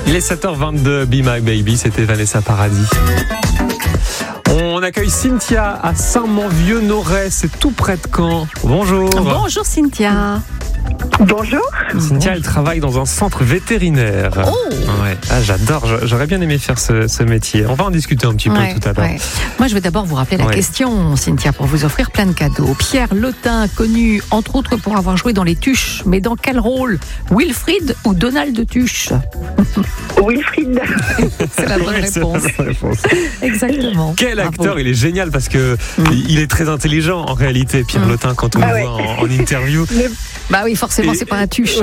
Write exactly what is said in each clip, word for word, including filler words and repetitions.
Il est sept heures vingt-deux, Be My Baby, c'était Vanessa Paradis. On accueille Cynthia à Saint-Manvieux-Noret, c'est tout près de Caen. Bonjour. Bonjour Cynthia. Bonjour. Cynthia, elle travaille dans un centre vétérinaire. Oh. Ouais. Ah, j'adore, j'aurais bien aimé faire ce, ce métier. On va en discuter un petit Ouais, peu tout à l'heure. ouais. Moi, je vais d'abord vous rappeler la Ouais. question, Cynthia, pour vous offrir plein de cadeaux. Pierre Lotin, connu entre autres pour avoir joué dans Les Tuches, mais dans quel rôle? Wilfried ou Donald Tuche? Wilfried. C'est la bonne Ouais, c'est réponse. la bonne réponse. Exactement. Quel Bravo. acteur, il est génial parce que Mm. il est très intelligent en réalité, Pierre Mm. Lotin, quand on Ah le ouais. voit en, en interview. Bah oui, forcément, Et- c'est pas un Tuche.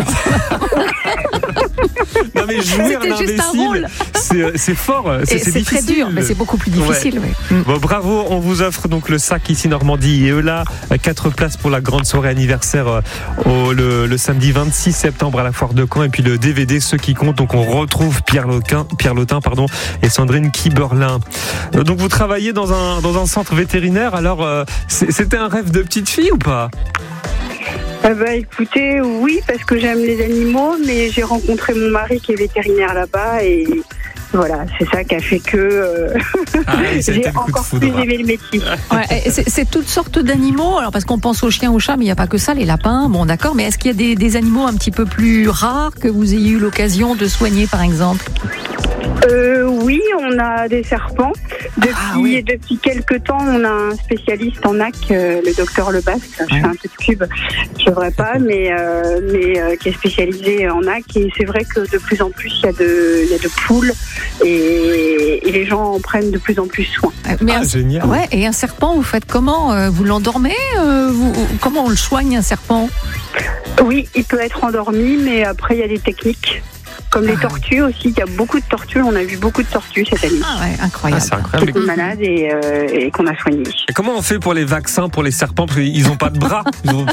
Non mais jouer un C'était juste un rôle. imbécile, c'est, c'est fort, c'est, Et c'est c'est très difficile. dur, mais c'est beaucoup plus difficile. Oui. Mm. Bon, bravo, on vous offre donc le sac ici Normandie et eux là, quatre places pour la grande soirée anniversaire euh, au, le, le samedi vingt-six septembre à la foire de Caen et puis le D V D Ceux qui comptent. Donc on retrouve Pierre Lotin, Pierre Lotin pardon, et Sandrine Kiberlin. Euh, Donc vous travaillez dans un, dans un centre vétérinaire, alors euh, c'est- c'était un rêve de petite fille ou pas? Ah bah écoutez, oui, parce que j'aime les animaux, mais j'ai rencontré mon mari qui est vétérinaire là-bas et voilà, c'est ça qui a fait que euh, Ah oui, ça a été j'ai le coup de encore foudre. plus aimé le métier. Ouais, et c'est, c'est toutes sortes d'animaux. Alors parce qu'on pense aux chiens, aux chats, mais il n'y a pas que ça, les lapins. Bon, d'accord. Mais est-ce qu'il y a des, des animaux un petit peu plus rares que vous ayez eu l'occasion de soigner, par exemple? Euh, oui, on a des serpents. Depuis, Ah oui. depuis quelques temps, on a un spécialiste en A C, euh, le docteur Lebasque. Je Ouais. fais un peu de pub, je devrais pas, mais, euh, mais euh, qui est spécialisé en A C. Et c'est vrai que de plus en plus, il y a de, il y a de poules et, et les gens en prennent de plus en plus soin. Mais Ah, un- génial. Ouais, et un serpent, vous faites comment? Euh, Vous l'endormez? Euh, vous- Comment on le soigne, un serpent? Oui, il peut être endormi, mais après, il y a des techniques. Comme les Ah. tortues aussi, il y a beaucoup de tortues. On a vu beaucoup de tortues cette année. Ah ouais, Ah, incroyable. c'est Qui incroyable. étaient malades et, euh, et qu'on a soignées. Et comment on fait pour les vaccins pour les serpents parce qu'ils n'ont pas de bras? Ils ont-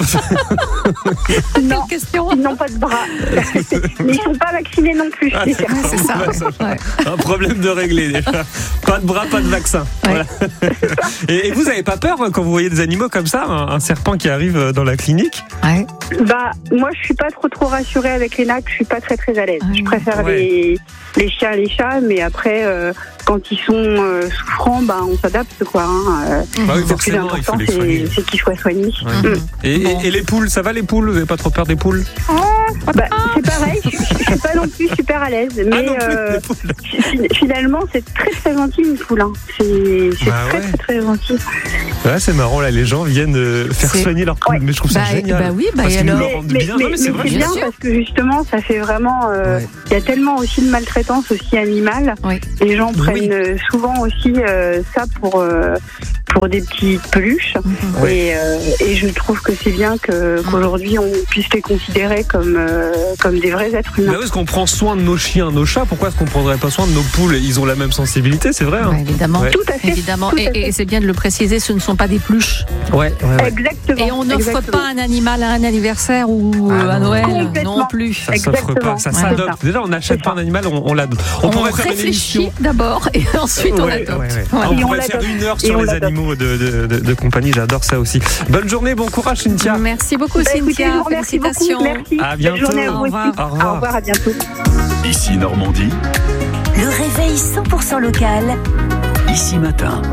Non, Quelle question? ils n'ont pas de bras. Mais ils sont pas vaccinés non plus. Ah, les d'accord. serpents. C'est ça. Ouais, ça Ouais. Un problème de régler déjà. Pas de bras, pas de vaccin. Voilà. Et, et vous avez pas peur quand vous voyez des animaux comme ça, un, un serpent qui arrive dans la clinique? Ouais. Bah, moi, je suis pas trop trop rassurée avec les nacs. Je suis pas très très à l'aise. Ah, Je préfère ouais. les, les chiens, les chats, mais après, euh, quand ils sont euh, souffrants, bah, on s'adapte quoi. Hein. Euh, Bah oui, le plus forcément, il faut important, les c'est, soigner. c'est qu'ils soient soignés. Ouais. Mm. Et, Bon. et- et les poules, ça va les poules? Vous avez pas trop peur des poules? Bah, c'est pareil. Je, je suis pas non plus super à l'aise, Ah mais non plus, euh, les poules. fi- finalement, c'est très très gentil une poule. Hein. C'est, c'est Bah très, ouais. très très gentil. Ouais, c'est marrant là, les gens viennent euh, faire C'est- soigner leurs poules, Ouais. mais je trouve ça Bah, génial. bah oui, bah Parce et qu'ils nous alors le rendent mais, bien. mais- Non, mais c'est mais vrai. c'est bien bien sûr. parce que justement, ça fait vraiment. euh, Ouais. Il y a tellement aussi de maltraitance aussi animale. Oui. Les gens Oui. prennent euh, souvent aussi euh, ça pour euh, pour des petites peluches. Mhm. Ouais. Et, euh, et je trouve que c'est bien que qu'aujourd'hui on puisse les considérer comme euh, comme des vrais êtres Bah humains. oui, est-ce qu'on prend soin de nos chiens, nos chats? Pourquoi est-ce qu'on prendrait pas soin de nos poules? Ils ont la même sensibilité, c'est vrai. Hein? Ouais, évidemment. Ouais. Tout à fait. Évidemment. Tout à Et, fait. et c'est bien de le préciser, ce ne sont pas des pluches. Ouais, ouais, ouais. Exactement. Et on n'offre exactement. pas un animal à un anniversaire ou Ah euh, à non. Noël Complètement. non plus. Ça s'offre Exactement. pas, ça Ouais. s'adopte. C'est Déjà, on n'achète C'est pas ça. un animal, on, on l'adopte. On, On, pourrait faire une réfléchit émission. d'abord et ensuite on Ouais, adopte. ouais, ouais. Voilà. On Et on pourrait faire l'adopte. une heure Et sur on les l'adopte. animaux de, de, de, de compagnie, j'adore ça aussi. Bonne journée, bon courage Cynthia. Merci beaucoup Bah, écoutez, je Cynthia, vous remercie beaucoup. félicitations. Merci. À Bonne bientôt. journée à vous Au revoir. aussi. Au revoir. Au revoir, à bientôt. Ici Normandie, Le réveil cent pour cent local. ici matin.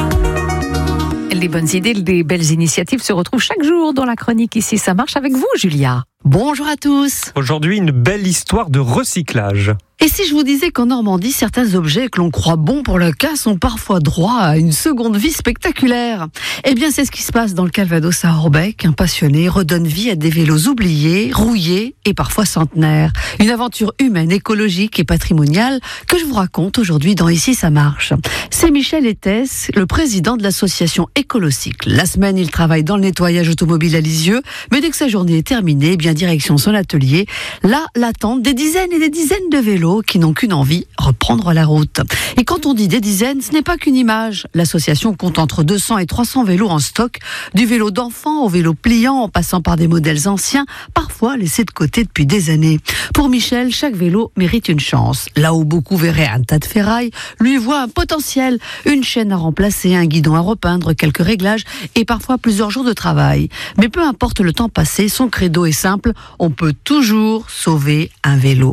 Les bonnes idées, les belles initiatives se retrouvent chaque jour dans la chronique Ici ça marche avec vous Julia. Bonjour à tous. Aujourd'hui, une belle histoire de recyclage. Et si je vous disais qu'en Normandie, certains objets que l'on croit bons pour le cas sont parfois droits à une seconde vie spectaculaire? Eh bien, c'est ce qui se passe dans le Calvados à Orbec. Un passionné redonne vie à des vélos oubliés, rouillés et parfois centenaires. Une aventure humaine, écologique et patrimoniale que je vous raconte aujourd'hui dans Ici ça marche. C'est Michel Etès, le président de l'association Écolocycle. La semaine, il travaille dans le nettoyage automobile à Lisieux, mais dès que sa journée est terminée, eh bien direction son atelier. Là, l'attendent des dizaines et des dizaines de vélos qui n'ont qu'une envie, reprendre la route. Et quand on dit des dizaines, ce n'est pas qu'une image. L'association compte entre deux cents et trois cents vélos en stock, du vélo d'enfant au vélo pliant, en passant par des modèles anciens, parfois laissés de côté depuis des années. Pour Michel, chaque vélo mérite une chance. Là où beaucoup verraient un tas de ferraille, lui voit un potentiel, une chaîne à remplacer, un guidon à repeindre, quelques réglages et parfois plusieurs jours de travail. Mais peu importe le temps passé, son credo est simple, on peut toujours sauver un vélo.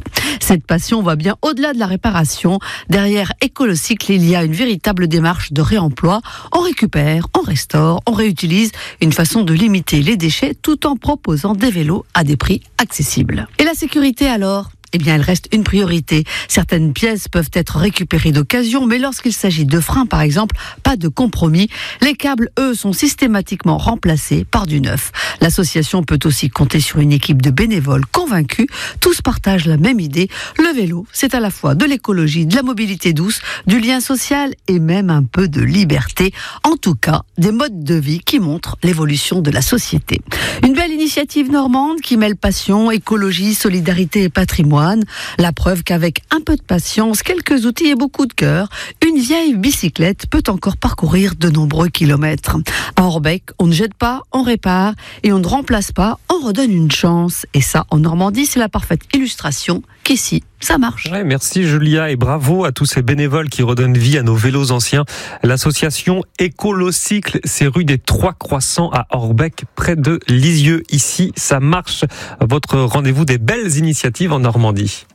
Cette passion va bien au-delà de la réparation. Derrière Écolocycle, il y a une véritable démarche de réemploi. On récupère, on restaure, on réutilise, une façon de limiter les déchets tout en proposant des vélos à des prix accessibles. Et la sécurité alors ? Eh bien, elle reste une priorité. Certaines pièces peuvent être récupérées d'occasion, mais lorsqu'il s'agit de freins, par exemple, pas de compromis. Les câbles, eux, sont systématiquement remplacés par du neuf. L'association peut aussi compter sur une équipe de bénévoles convaincus. Tous partagent la même idée. Le vélo, c'est à la fois de l'écologie, de la mobilité douce, du lien social et même un peu de liberté. En tout cas, des modes de vie qui montrent l'évolution de la société. Une belle initiative normande qui mêle passion, écologie, solidarité et patrimoine. La preuve qu'avec un peu de patience, quelques outils et beaucoup de cœur, une vieille bicyclette peut encore parcourir de nombreux kilomètres. À Orbec, on ne jette pas, on répare, et on ne remplace pas, on redonne une chance. Et ça, en Normandie, c'est la parfaite illustration qu'ici, ça marche. Ouais, merci Julia et bravo à tous ces bénévoles qui redonnent vie à nos vélos anciens. L'association Écolocycle, c'est rue des Trois Croissants à Orbec, près de Lisieux. Ici, ça marche. Votre rendez-vous des belles initiatives en Normandie.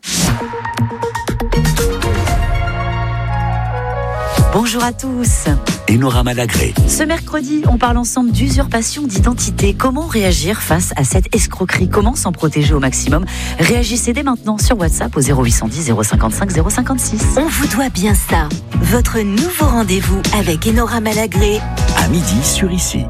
Bonjour à tous. Enora Malagré. Ce mercredi, on parle ensemble d'usurpation d'identité. Comment réagir face à cette escroquerie? Comment s'en protéger au maximum? Réagissez dès maintenant sur WhatsApp au zéro huit cent dix zéro cinquante-cinq zéro cinquante-six. On vous doit bien ça. Votre nouveau rendez-vous avec Enora Malagré. À midi sur Ici.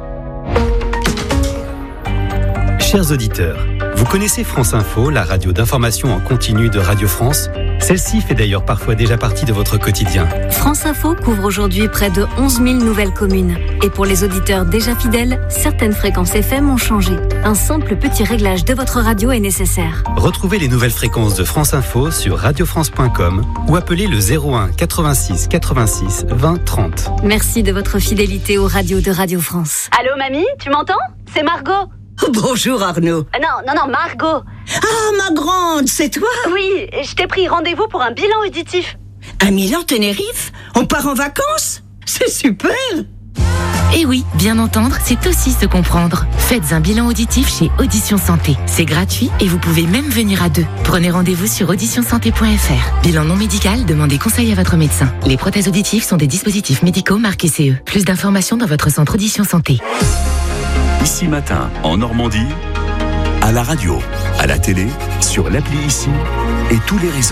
Chers auditeurs, vous connaissez France Info, la radio d'information en continu de Radio France? Celle-ci fait d'ailleurs parfois déjà partie de votre quotidien. France Info couvre aujourd'hui près de onze mille nouvelles communes. Et pour les auditeurs déjà fidèles, certaines fréquences F M ont changé. Un simple petit réglage de votre radio est nécessaire. Retrouvez les nouvelles fréquences de France Info sur radio france point com ou appelez le zéro un quatre-vingt-six quatre-vingt-six vingt trente. Merci de votre fidélité aux radios de Radio France. Allô mamie, tu m'entends? C'est Margot. Bonjour Arnaud. Euh, non, non, non, Margot. Ah, ma grande, c'est toi? Oui, je t'ai pris rendez-vous pour un bilan auditif. Un Milan Tenerife? On part en vacances? C'est super! Eh oui, bien entendre, c'est aussi se comprendre. Faites un bilan auditif chez Audition Santé. C'est gratuit et vous pouvez même venir à deux. Prenez rendez-vous sur audition santé point f r. Bilan non médical, demandez conseil à votre médecin. Les prothèses auditives sont des dispositifs médicaux marqués C E. Plus d'informations dans votre centre Audition Santé. Ici Matin, en Normandie, à la radio, à la télé, sur l'appli Ici et tous les réseaux.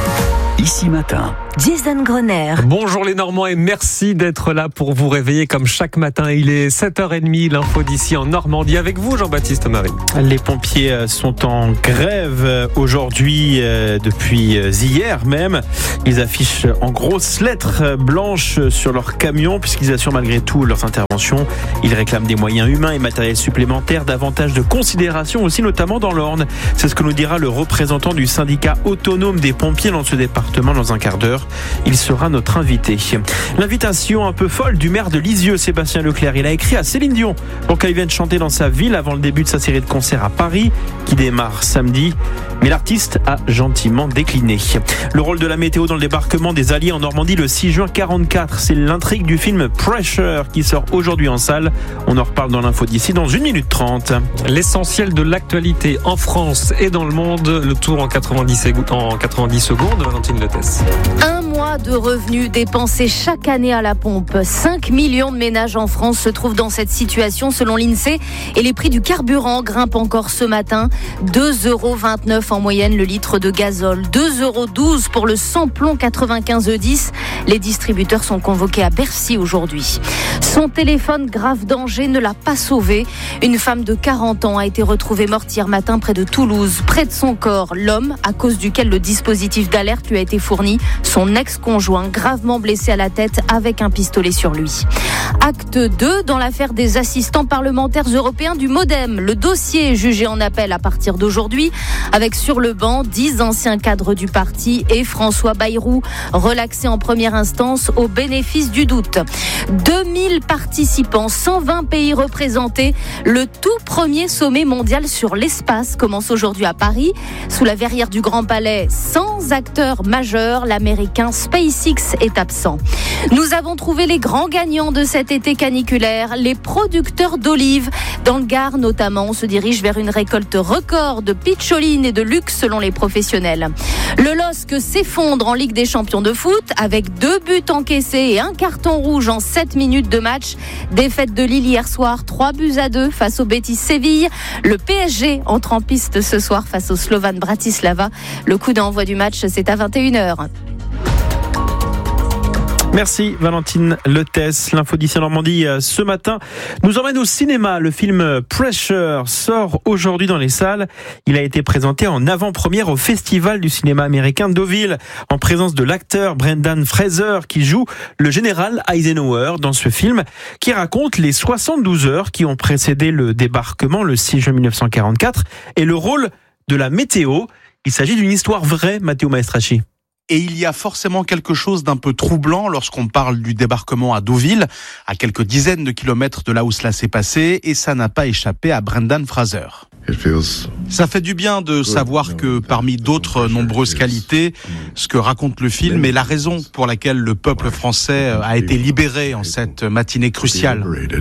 Ici Matin. Jason Grenier. Bonjour les Normands et merci d'être là pour vous réveiller comme chaque matin. Il est sept heures trente, l'info d'ici en Normandie avec vous Jean-Baptiste Marie. Les pompiers sont en grève aujourd'hui depuis hier même. Ils affichent en grosses lettres blanches sur leurs camions puisqu'ils assurent malgré tout leurs interventions. Ils réclament des moyens humains et matériels supplémentaires, davantage de considération aussi notamment dans l'Orne. C'est ce que nous dira le représentant du syndicat autonome des pompiers dans ce département dans un quart d'heure. Il sera notre invité. L'invitation un peu folle du maire de Lisieux, Sébastien Leclerc. Il a écrit à Céline Dion pour qu'elle vienne chanter dans sa ville avant le début de sa série de concerts à Paris, qui démarre samedi. Mais l'artiste a gentiment décliné. Le rôle de la météo dans le débarquement des Alliés en Normandie le six juin quarante-quatre. C'est l'intrigue du film Pressure qui sort aujourd'hui en salle. On en reparle dans l'info d'ici dans une minute trente. L'essentiel de l'actualité en France et dans le monde. Le tour en quatre-vingt-dix secondes. Valentine Lettès. Un mois de revenus dépensés chaque année à la pompe. cinq millions de ménages en France se trouvent dans cette situation selon l'INSEE. Et les prix du carburant grimpent encore ce matin. deux euros vingt-neuf en moyenne le litre de gazole. deux euros douze pour le samplon quatre-vingt-quinze E dix. Les distributeurs sont convoqués à Bercy aujourd'hui. Son téléphone grave danger ne l'a pas sauvé. Une femme de quarante ans a été retrouvée morte hier matin près de Toulouse. Près de son corps, l'homme à cause duquel le dispositif d'alerte lui a été fourni. Son ex-conjoint gravement blessé à la tête avec un pistolet sur lui. Acte deux dans l'affaire des assistants parlementaires européens du MoDem. Le dossier est jugé en appel à partir d'aujourd'hui avec sur le banc dix anciens cadres du parti et François Bayrou relaxé en première instance au bénéfice du doute. deux mille participants, cent vingt pays représentés. Le tout premier sommet mondial sur l'espace commence aujourd'hui à Paris sous la verrière du Grand Palais sans acteurs majeurs majeur, l'américain SpaceX est absent. Nous avons trouvé les grands gagnants de cet été caniculaire, les producteurs d'olives. Dans le Gard notamment, on se dirige vers une récolte record de pitcholine et de luxe selon les professionnels. Le L O S C s'effondre en Ligue des champions de foot avec deux buts encaissés et un carton rouge en sept minutes de match. Défaite de Lille hier soir, trois buts à deux face au Betis Séville. Le P S G entre en piste ce soir face au Slovan Bratislava. Le coup d'envoi du match, c'est à vingt et une heures. Merci Valentine Lettès. L'info d'ici en Normandie ce matin nous emmène au cinéma. Le film Pressure sort aujourd'hui dans les salles. Il a été présenté en avant-première au Festival du cinéma américain Deauville en présence de l'acteur Brendan Fraser qui joue le général Eisenhower dans ce film qui raconte les soixante-douze heures qui ont précédé le débarquement le six juin mille neuf cent quarante-quatre et le rôle de la météo. Il s'agit d'une histoire vraie, Matteo Maestracci. Et il y a forcément quelque chose d'un peu troublant lorsqu'on parle du débarquement à Deauville, à quelques dizaines de kilomètres de là où cela s'est passé, et ça n'a pas échappé à Brendan Fraser. Ça fait du bien de savoir que parmi d'autres nombreuses qualités, ce que raconte le film est la raison pour laquelle le peuple français a été libéré en cette matinée cruciale.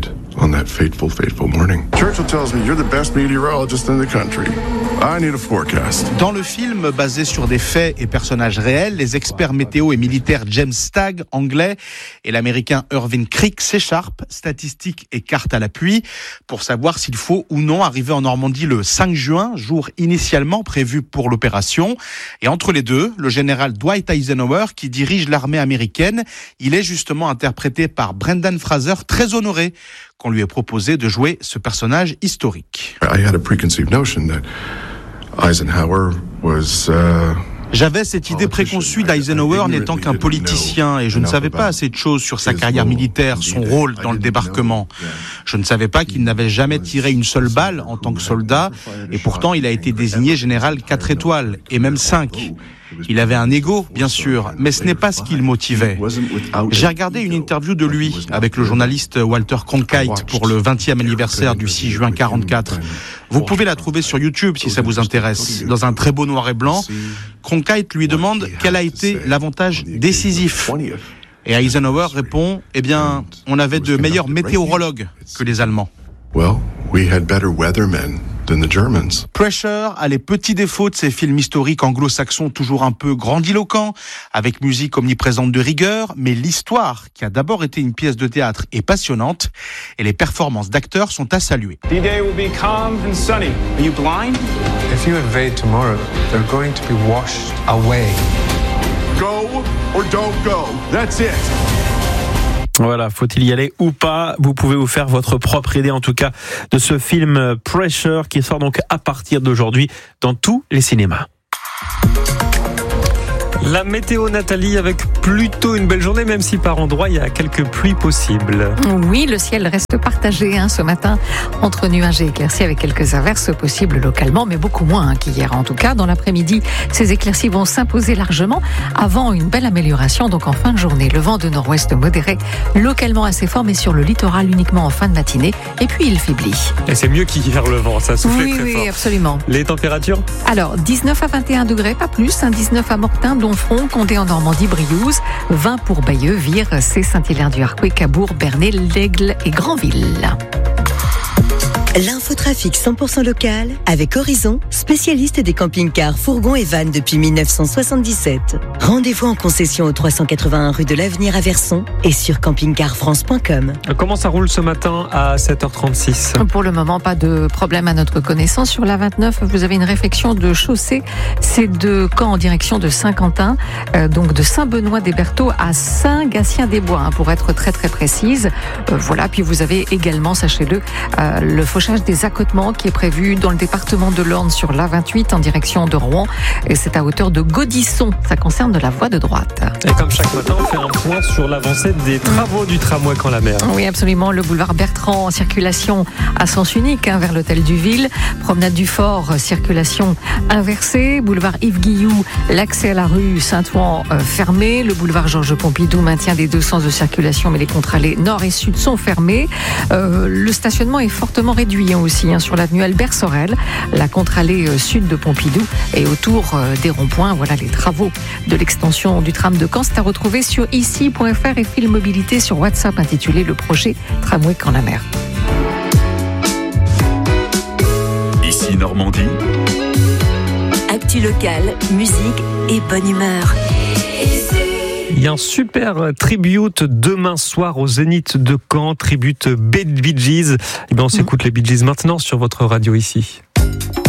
Dans le film, basé sur des faits et personnages réels, les experts météo et militaires James Stagg, anglais, et l'américain Irving Crick s'écharpent, statistiques et cartes à l'appui, pour savoir s'il faut ou non arriver en Normandie le cinq juin, jour initialement prévu pour l'opération. Et entre les deux, le général Dwight Eisenhower, qui dirige l'armée américaine, il est justement interprété par Brendan Fraser, très honoré qu'on lui ait proposé de jouer ce personnage historique. I had a preconceived notion that Eisenhower was uh... J'avais cette idée préconçue d'Eisenhower n'étant qu'un politicien et je ne savais pas assez de choses sur sa carrière militaire, son rôle dans le débarquement. Je ne savais pas qu'il n'avait jamais tiré une seule balle en tant que soldat et pourtant il a été désigné général quatre étoiles et même cinq. Il avait un ego, bien sûr, mais ce n'est pas ce qui le motivait. J'ai regardé une interview de lui avec le journaliste Walter Cronkite pour le vingtième anniversaire du six juin quarante-quatre. Vous pouvez la trouver sur YouTube si ça vous intéresse. Dans un très beau noir et blanc, Cronkite lui demande quel a été l'avantage décisif. Et Eisenhower répond, eh bien, on avait de meilleurs météorologues que les Allemands. Well, we had better weathermen than the Germans. Pressure a les petits défauts de ces films historiques anglo-saxons toujours un peu grandiloquents, avec musique omniprésente de rigueur, mais l'histoire, qui a d'abord été une pièce de théâtre, est passionnante, et les performances d'acteurs sont à saluer. D-Day will be calm and sunny. Are you blind? If you invade tomorrow, they're going to be washed away. Go or don't go. That's it. Voilà, faut-il y aller ou pas? Vous pouvez vous faire votre propre idée en tout cas de ce film Pressure qui sort donc à partir d'aujourd'hui dans tous les cinémas. La météo, Nathalie, avec plutôt une belle journée, même si par endroits il y a quelques pluies possibles. Oui, le ciel reste partagé hein, ce matin entre nuages et éclaircies avec quelques averses possibles localement, mais beaucoup moins hein, qu'hier. En tout cas, dans l'après-midi, ces éclaircies vont s'imposer largement avant une belle amélioration. Donc en fin de journée, le vent de nord-ouest modéré, localement assez fort, mais sur le littoral uniquement en fin de matinée. Et puis il faiblit. Et c'est mieux qu'hier le vent, ça soufflait oui, très oui, fort. Oui, absolument. Les températures? Alors, dix-neuf à vingt et un degrés, pas plus. Hein, dix-neuf à Mortain, Donfront, Condé en Normandie, Briouze, vingt pour Bayeux, Vire, c'est Saint-Hilaire-du-Harcouët, Cabourg, Bernay, l'Aigle et Granville. L'infotrafic cent pour cent local avec Horizon, spécialiste des camping-cars, fourgons et vannes depuis mille neuf cent soixante-dix-sept. Rendez-vous en concession au trois cent quatre-vingt-un rue de l'Avenir à Verson et sur camping car france point com. Comment ça roule ce matin à sept heures trente-six? Pour le moment, pas de problème à notre connaissance. Sur la vingt-neuf, vous avez une réfection de chaussée. C'est de Caen en direction de Saint-Quentin, euh, donc de Saint-Benoît-des-Bertaux à Saint-Gatien-des-Bois, hein, pour être très très précise. Euh, voilà, puis vous avez également, sachez-le, euh, le fauchage des accotements qui est prévu dans le département de l'Orne sur l'A vingt-huit en direction de Rouen. Et c'est à hauteur de Gaudisson. Ça concerne la voie de droite. Et comme chaque matin, on fait un point sur l'avancée des travaux du tramway Caen-la-Mer. Oui, absolument. Le boulevard Bertrand en circulation à sens unique hein, vers l'hôtel du Ville. Promenade du Fort, circulation inversée. Boulevard Yves Guilloux, l'accès à la rue Saint-Ouen euh, fermé. Le boulevard Georges Pompidou maintient des deux sens de circulation, mais les contre-allées nord et sud sont fermés. Euh, le stationnement est fortement réduit Guyon aussi, hein, sur l'avenue Albert Sorel, la contre-allée euh, sud de Pompidou et autour euh, des ronds-points. Voilà les travaux de l'extension du tram de Caen. C'est à retrouver sur ici point f r et Fil Mobilité sur WhatsApp intitulé le projet Tramway Caen-la-Mer. Ici Normandie. Actu locale, musique et bonne humeur. Il y a un super tribute demain soir au Zénith de Caen, tribute Bee Gees. Eh bien, on s'écoute les Bee Gees maintenant sur votre radio ici.